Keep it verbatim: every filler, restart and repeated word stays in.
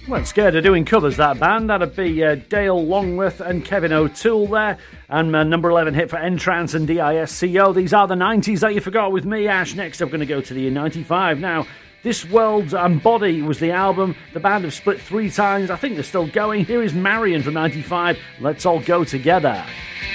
Weren't scared of doing covers, that band. That'd be uh, Dale Longworth and Kevin O'Toole there. And uh, number eleven hit for N-Trance and D I S C O. These are the nineties that you forgot with me, Ash. Next up, going to go to the year ninety-five. Now, This World and Body was the album. The band have split three times. I think they're still going. Here is Marion from ninety-five. Let's all go together.